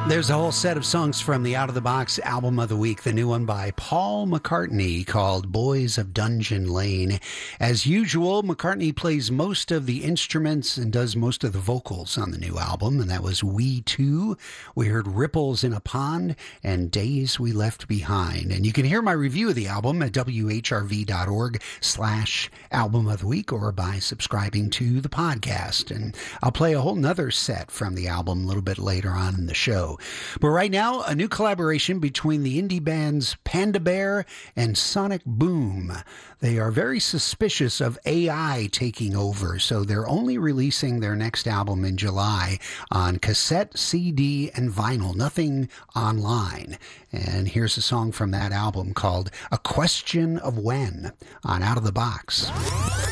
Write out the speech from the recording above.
There's a whole set of songs from the Out of the Box album of the week, the new one by Paul McCartney called Boys of Dungeon Lane. As usual, McCartney plays most of the instruments and does most of the vocals on the new album, and that was We Too. We heard Ripples in a Pond and Days We Left Behind. And you can hear my review of the album at whrv.org/album of the week or by subscribing to the podcast. And I'll play a whole nother set from the album a little bit later on in the show. But right now, a new collaboration between the indie bands Panda Bear and Sonic Boom. They are very suspicious of AI taking over, so they're only releasing their next album in July on cassette, CD, and vinyl, nothing online. And here's a song from that album called A Question of When on Out of the Box.